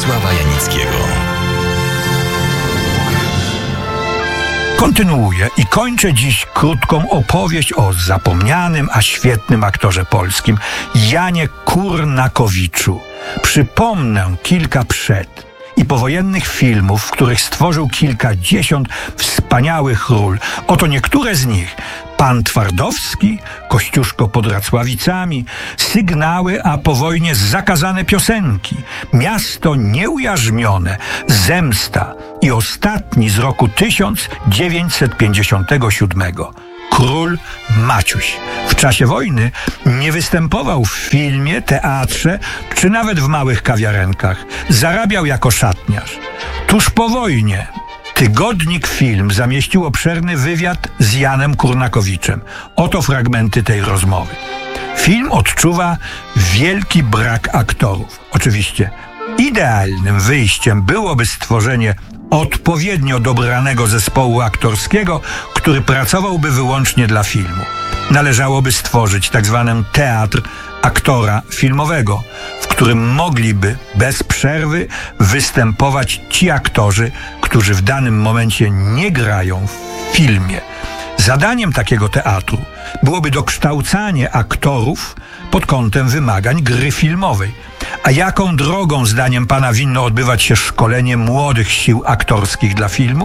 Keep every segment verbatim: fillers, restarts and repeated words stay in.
Wiesława Janickiego. Kontynuuję i kończę dziś krótką opowieść o zapomnianym, a świetnym aktorze polskim Janie Kurnakowiczu. Przypomnę kilka przed i powojennych filmów, w których stworzył kilkadziesiąt wspaniałych ról. Oto niektóre z nich: Pan Twardowski, Kościuszko pod Racławicami, Sygnały, a po wojnie zakazane piosenki, Miasto nieujarzmione, Zemsta i ostatni z roku tysiąc dziewięćset pięćdziesiątego siódmego. Król Maciuś. W czasie wojny nie występował w filmie, teatrze czy nawet w małych kawiarenkach. Zarabiał jako szatniarz. Tuż po wojnie Tygodnik Film zamieścił obszerny wywiad z Janem Kurnakowiczem. Oto fragmenty tej rozmowy. Film odczuwa wielki brak aktorów. Oczywiście idealnym wyjściem byłoby stworzenie odpowiednio dobranego zespołu aktorskiego, który pracowałby wyłącznie dla filmu. Należałoby stworzyć tak zwany teatr aktora filmowego, w którym mogliby bez przerwy występować ci aktorzy, którzy w danym momencie nie grają w filmie. Zadaniem takiego teatru byłoby dokształcanie aktorów pod kątem wymagań gry filmowej. A jaką drogą, zdaniem pana, winno odbywać się szkolenie młodych sił aktorskich dla filmu?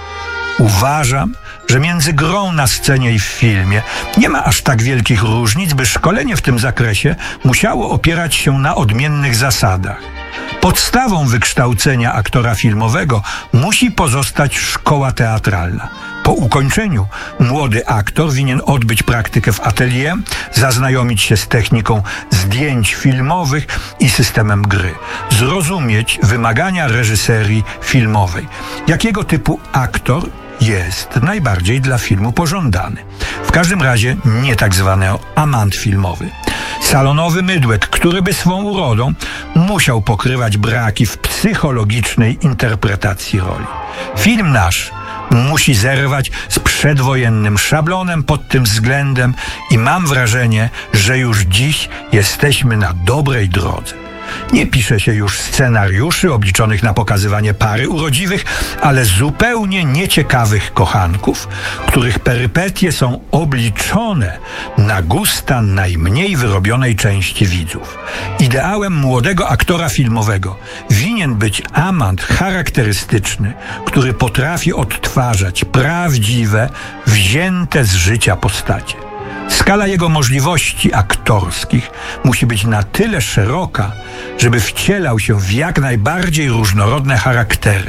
Uważam, że między grą na scenie i w filmie nie ma aż tak wielkich różnic, by szkolenie w tym zakresie musiało opierać się na odmiennych zasadach. Podstawą wykształcenia aktora filmowego musi pozostać szkoła teatralna. Po ukończeniu młody aktor winien odbyć praktykę w atelier, zaznajomić się z techniką zdjęć filmowych i systemem gry, zrozumieć wymagania reżyserii filmowej. Jakiego typu aktor jest najbardziej dla filmu pożądany? W każdym razie nie tak zwany amant filmowy. Salonowy mydłek, który by swą urodą musiał pokrywać braki w psychologicznej interpretacji roli. Film nasz musi zerwać z przedwojennym szablonem pod tym względem i mam wrażenie, że już dziś jesteśmy na dobrej drodze. Nie pisze się już scenariuszy obliczonych na pokazywanie pary urodziwych, ale zupełnie nieciekawych kochanków, których perypetie są obliczone na gusta najmniej wyrobionej części widzów. Ideałem młodego aktora filmowego winien być amant charakterystyczny, który potrafi odtwarzać prawdziwe, wzięte z życia postacie. Skala jego możliwości aktorskich musi być na tyle szeroka, żeby wcielał się w jak najbardziej różnorodne charaktery.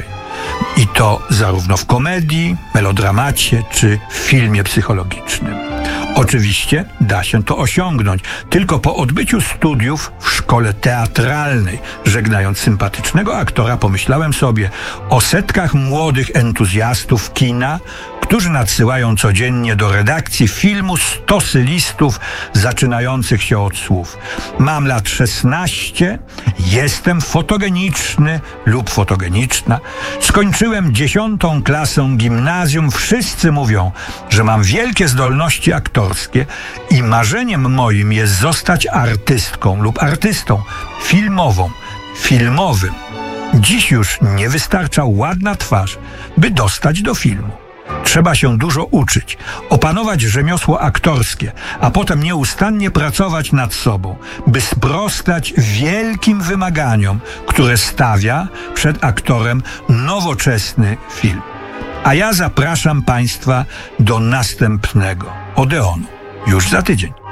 I to zarówno w komedii, melodramacie czy w filmie psychologicznym. Oczywiście da się to osiągnąć tylko po odbyciu studiów w szkole teatralnej. Żegnając sympatycznego aktora, pomyślałem sobie o setkach młodych entuzjastów kina, którzy nadsyłają codziennie do redakcji filmu stosy listów zaczynających się od słów: mam lat szesnaście, jestem fotogeniczny lub fotogeniczna, skończyłem dziesiątą klasę gimnazjum, wszyscy mówią, że mam wielkie zdolności aktorskie i marzeniem moim jest zostać artystką lub artystą filmową, filmowym. Dziś już nie wystarcza ładna twarz, by dostać do filmu. Trzeba się dużo uczyć, opanować rzemiosło aktorskie, a potem nieustannie pracować nad sobą, by sprostać wielkim wymaganiom, które stawia przed aktorem nowoczesny film. A ja zapraszam państwa do następnego Odeonu już za tydzień.